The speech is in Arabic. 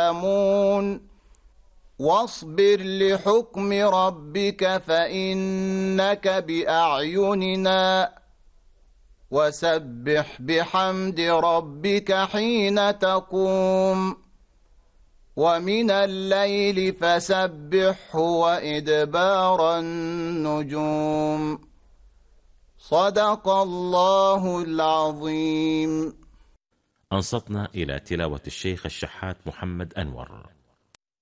يعلمون واصبر لحكم ربك فإنك بأعيننا وسبح بحمد ربك حين تقوم ومن الليل فسبحه وإدبار النجوم صدق الله العظيم. أنصتنا إلى تلاوة الشيخ الشحات محمد أنور.